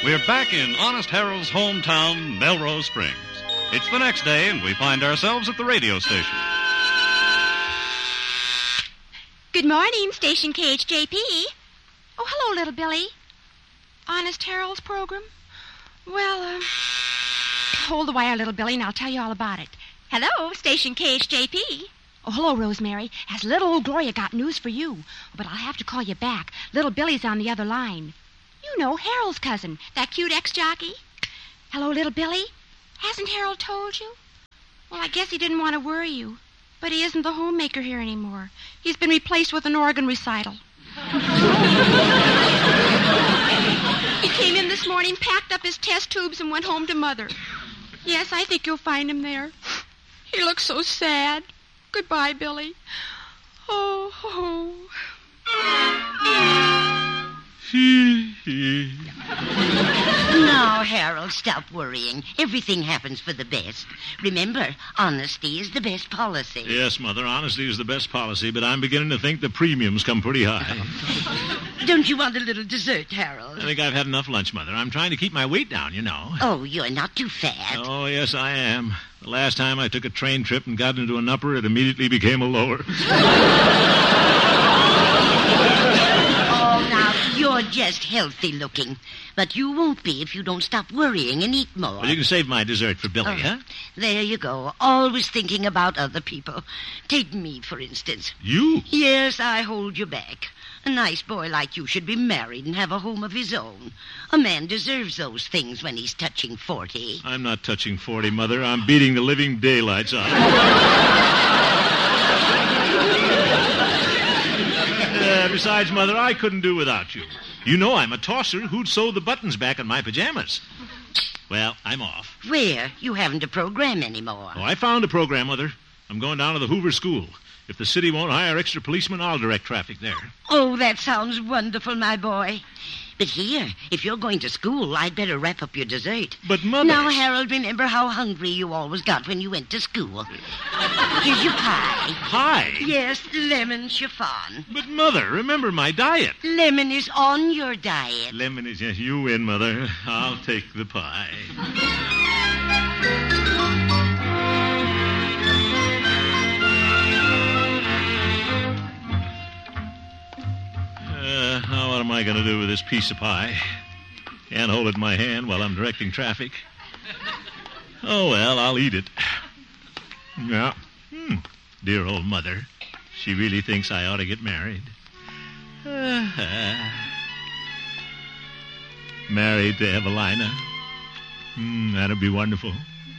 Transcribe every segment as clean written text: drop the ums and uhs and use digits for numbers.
we're back in Honest Harold's hometown, Melrose Springs. It's the next day, and we find ourselves at the radio station. Good morning, Station KHJP. Oh, hello, little Billy. Honest Harold's program? Well, hold the wire, little Billy, and I'll tell you all about it. Hello, Station KHJP. Oh, hello, Rosemary. Has little old Gloria got news for you? But I'll have to call you back. Little Billy's on the other line. You know, Harold's cousin, that cute ex-jockey. Hello, little Billy. Hasn't Harold told you? Well, I guess he didn't want to worry you. But he isn't the homemaker here anymore. He's been replaced with an organ recital. He came in this morning, packed up his test tubes, and went home to Mother. Yes, I think you'll find him there. He looks so sad. Goodbye, Billy. Oh, oh. Now, Harold, stop worrying. Everything happens for the best. Remember, honesty is the best policy. Yes, Mother, honesty is the best policy, but I'm beginning to think the premiums come pretty high. Don't you want a little dessert, Harold? I think I've had enough lunch, Mother. I'm trying to keep my weight down, you know. Oh, you're not too fat. Oh, yes, I am. The last time I took a train trip and got into an upper, it immediately became a lower. Oh, now, you're just healthy looking. But you won't be if you don't stop worrying and eat more. Well, you can save my dessert for Billy, huh? There you go. Always thinking about other people. Take me, for instance. You? Yes, I hold you back. A nice boy like you should be married and have a home of his own. A man deserves those things when he's touching 40. I'm not touching 40, Mother. I'm beating the living daylights out of it. Besides, Mother, I couldn't do without you. You know I'm a tosser who'd sew the buttons back on my pajamas. Well, I'm off. Where? You haven't a program anymore. Oh, I found a program, Mother. I'm going down to the Hoover School. If the city won't hire extra policemen, I'll direct traffic there. Oh, that sounds wonderful, my boy. But here, if you're going to school, I'd better wrap up your dessert. But, Mother... Now, Harold, remember how hungry you always got when you went to school. Here's your pie. Pie? Yes, lemon chiffon. But, Mother, remember my diet. Lemon is on your diet. Lemon is... Yes, you win, Mother. I'll take the pie. Now what am I going to do with this piece of pie? Can't hold it in my hand while I'm directing traffic. Oh, well, I'll eat it. Yeah. Dear old Mother. She really thinks I ought to get married. Married to Evelina. That'd be wonderful.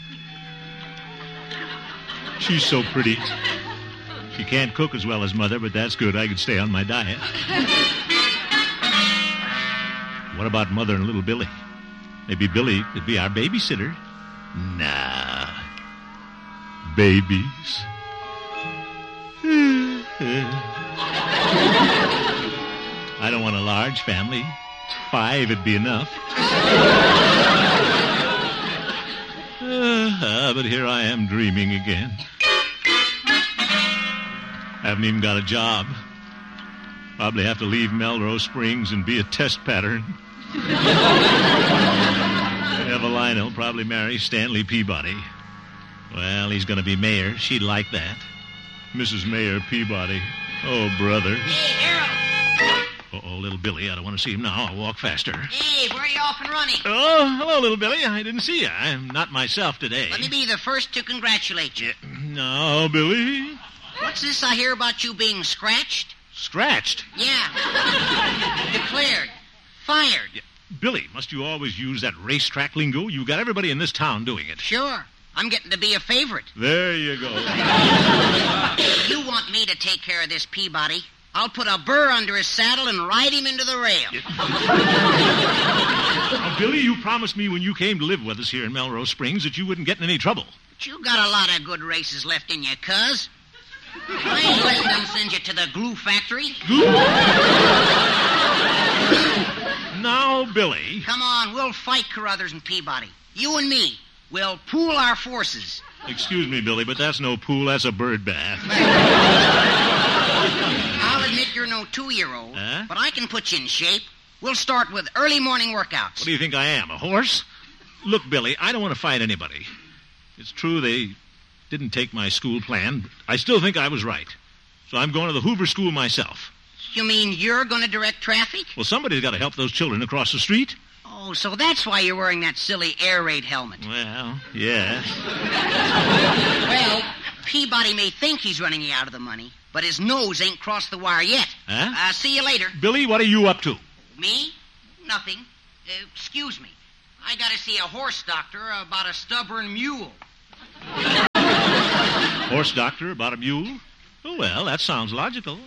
She's so pretty. She can't cook as well as Mother, but that's good. I could stay on my diet. What about Mother and little Billy? Maybe Billy could be our babysitter. Nah. Babies. I don't want a large family. 5 would be enough. But here I am dreaming again. Haven't even got a job. Probably have to leave Melrose Springs and be a test pattern. Evelina will probably marry Stanley Peabody. Well, he's going to be mayor. She'd like that. Mrs. Mayor Peabody. Oh, brother. Hey, Harold. Uh-oh, little Billy. I don't want to see him now. I'll walk faster. Hey, where are you off and running? Oh, hello, little Billy. I didn't see you. I'm not myself today. Let me be the first to congratulate you. No, Billy. What's this I hear about you being scratched? Scratched? Yeah. Declared. Fired. Yeah. Billy, must you always use that racetrack lingo? You got everybody in this town doing it. Sure. I'm getting to be a favorite. There you go. If you want me to take care of this Peabody, I'll put a burr under his saddle and ride him into the rail. Now, Billy, you promised me when you came to live with us here in Melrose Springs that you wouldn't get in any trouble. But you got a lot of good races left in you, cuz. I ain't letting them send you to the glue factory. Now, Billy. Come on, we'll fight Carruthers and Peabody. You and me. We'll pool our forces. Excuse me, Billy, but that's no pool. That's a bird bath. I'll admit you're no 2-year-old, Huh? but I can put you in shape. We'll start with early morning workouts. What do you think I am, a horse? Look, Billy, I don't want to fight anybody. It's true they didn't take my school plan, but I still think I was right. So I'm going to the Hoover School myself. You mean you're going to direct traffic? Well, somebody's got to help those children across the street. Oh, so that's why you're wearing that silly air raid helmet. Well, yes. Well, Peabody may think he's running you out of the money, but his nose ain't crossed the wire yet. Huh? See you later. Billy, what are you up to? Me? Nothing. Excuse me. I got to see a horse doctor about a stubborn mule. Horse doctor about a mule? Oh, well, that sounds logical.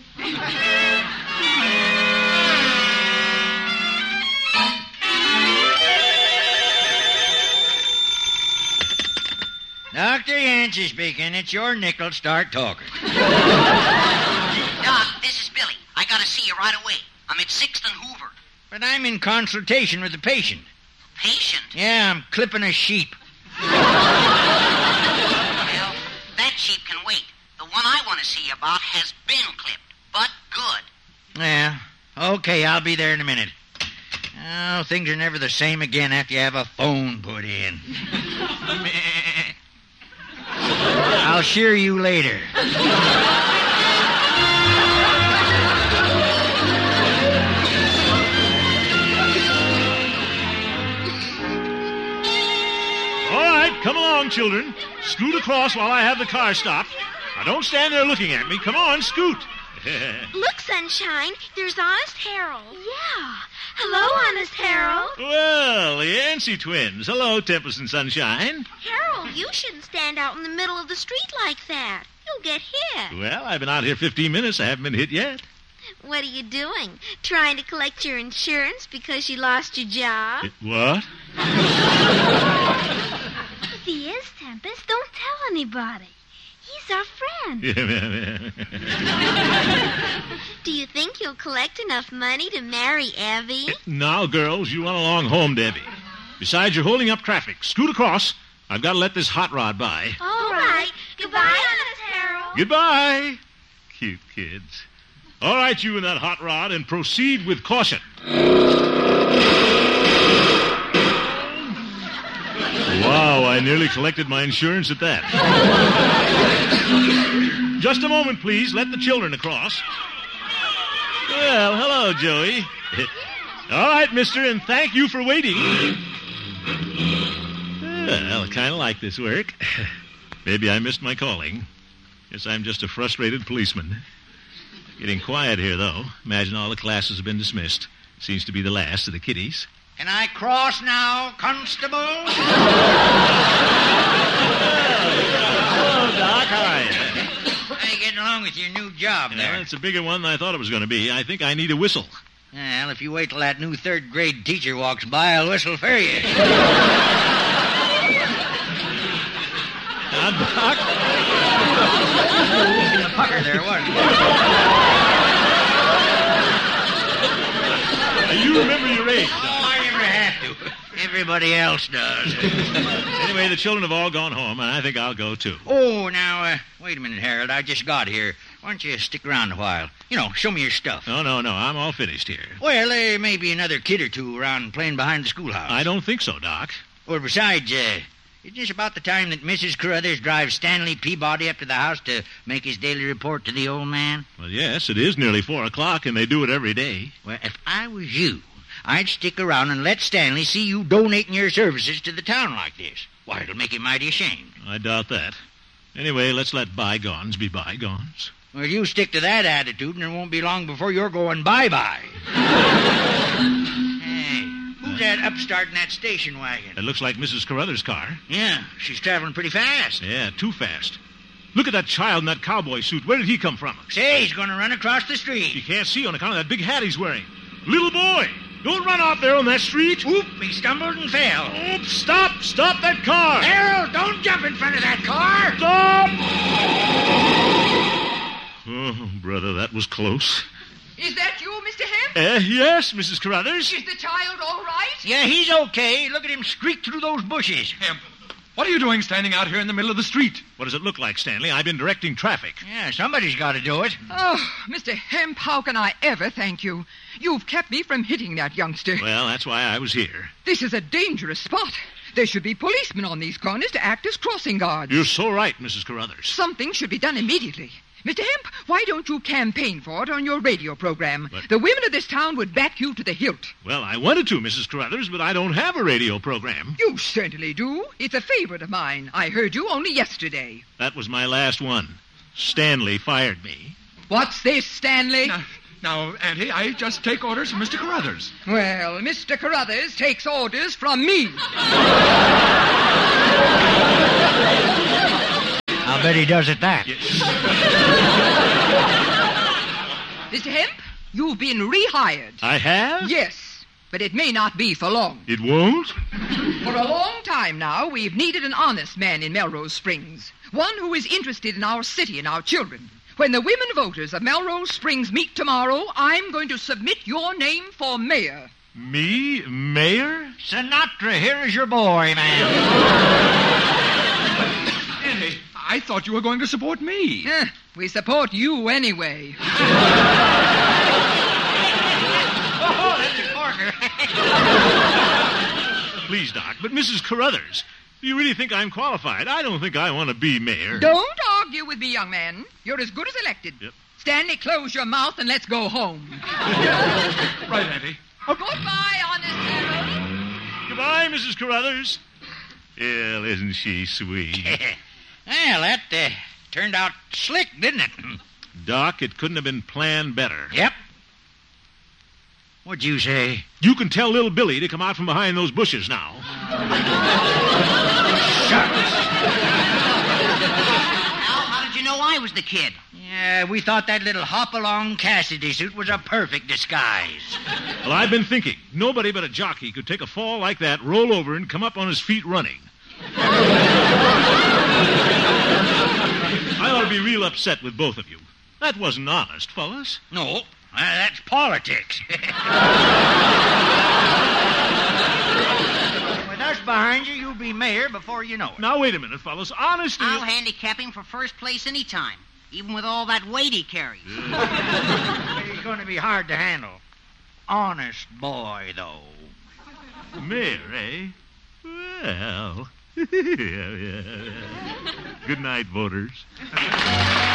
Dr. Yancey speaking. It's your nickel. Start talking. Doc, this is Billy. I got to see you right away. I'm at 6th and Hoover. But I'm in consultation with the patient. Patient? Yeah, I'm clipping a sheep. Well, that sheep can wait. The one I want to see you about has been clipped, but good. Yeah, okay, I'll be there in a minute. Oh, things are never the same again after you have a phone put in. I'll shear you later. All right, come along, children. Scoot across while I have the car stopped. Now, don't stand there looking at me. Come on, scoot. Look, Sunshine, there's Honest Harold. Yeah. Hello, Honest Harold. Well, the Yancey twins. Hello, Tempest and Sunshine. Harold, you shouldn't stand out in the middle of the street like that. You'll get hit. Well, I've been out here 15 minutes. I haven't been hit yet. What are you doing? Trying to collect your insurance because you lost your job? What? If he is, Tempest, don't tell anybody. He's our friend. Do you think you'll collect enough money to marry Evie? Now, girls, you run along home, Debbie. Besides, you're holding up traffic. Scoot across. I've got to let this hot rod by. All right. Goodbye, Honest Harold. Goodbye. Cute kids. All right, you and that hot rod, and proceed with caution. Wow, I nearly collected my insurance at that. Just a moment, please. Let the children across. Well, hello, Joey. All right, mister, and thank you for waiting. Well, I kind of like this work. Maybe I missed my calling. Guess I'm just a frustrated policeman. Getting quiet here, though. Imagine all the classes have been dismissed. Seems to be the last of the kiddies. Can I cross now, Constable? Hello, Doc. How are you? How you getting along with your new job there? Well, it's a bigger one than I thought it was going to be. I think I need a whistle. Well, if you wait till that new third-grade teacher walks by, I'll whistle for you. Now, Doc. In the pucker there, wasn't it? You remember your age, Doc. Oh, I never have to. Everybody else does. Anyway, the children have all gone home, and I think I'll go, too. Oh, now, wait a minute, Harold. I just got here. Why don't you stick around a while? You know, show me your stuff. No, I'm all finished here. Well, there may be another kid or two around playing behind the schoolhouse. I don't think so, Doc. Or besides, isn't this about the time that Mrs. Carruthers drives Stanley Peabody up to the house to make his daily report to the old man? Well, yes, it is nearly 4 o'clock, and they do it every day. Well, if I was you, I'd stick around and let Stanley see you donating your services to the town like this. Why, it'll make him mighty ashamed. I doubt that. Anyway, let's let bygones be bygones. Well, you stick to that attitude, and it won't be long before you're going bye-bye. Hey, who's that upstart in that station wagon? It looks like Mrs. Carruthers' car. Yeah, she's traveling pretty fast. Yeah, too fast. Look at that child in that cowboy suit. Where did he come from? Say, he's going to run across the You street. can't see on account of that big hat he's wearing. Little boy, don't run out there on that street. Whoop, he stumbled and fell. Oops, stop that car. Harold, don't jump in front of that car. Stop! Oh, brother, that was close. Is that you, Mr. Hemp? Yes, Mrs. Carruthers. Is the child all right? Yeah, he's okay. Look at him streak through those bushes. Hemp, What are you doing standing out here in the middle of the street? What does it look like, Stanley? I've been directing traffic. Yeah, somebody's got to do it. Oh, Mr. Hemp, how can I ever thank you? You've kept me from hitting that youngster. Well, that's why I was here. This is a dangerous spot. There should be policemen on these corners to act as crossing guards. You're so right, Mrs. Carruthers. Something should be done immediately. Mr. Hemp, why don't you campaign for it on your radio program? But- The women of this town would back you to the hilt. Well, I wanted to, Mrs. Carruthers, but I don't have a radio program. You certainly do. It's a favorite of mine. I heard you only yesterday. That was my last one. Stanley fired me. What's this, Stanley? Now, Auntie, I just take orders from Mr. Carruthers. Well, Mr. Carruthers takes orders from me. I'll bet he does at that. Mr. Hemp, you've been rehired. I have? Yes, but it may not be for long. It won't? For a long time now, we've needed an honest man in Melrose Springs. One who is interested in our city and our children. When the women voters of Melrose Springs meet tomorrow, I'm going to submit your name for mayor. Me? Mayor? Sinatra, here is your boy, man. Auntie, I thought you were going to support me. We support you anyway. Oh, that's a corker. Please, Doc, but Mrs. Carruthers, do you really think I'm qualified? I don't think I want to be mayor. Don't argue with me, young man. You're as good as elected. Yep. Stanley, close your mouth and let's go home. Right, Auntie. Goodbye, honest Harold. Goodbye, Mrs. Carruthers. Well, isn't she sweet? Well, that turned out slick, didn't it? Doc, it couldn't have been planned better. Yep. What'd you say? You can tell little Billy to come out from behind those bushes now. How did you know I was the kid? Yeah, we thought that little hop-along Cassidy suit was a perfect disguise. Well, I've been thinking. Nobody but a jockey could take a fall like that, roll over, and come up on his feet running. I ought to be real upset with both of you. That wasn't honest, fellas. No, that's politics. With us behind you, you'll be mayor before you know it. Now, wait a minute, fellas. Honestly... I'll handicap him for first place anytime, even with all that weight he carries. He's going to be hard to handle. Honest boy, though. Mayor, eh? Well... Good night, voters.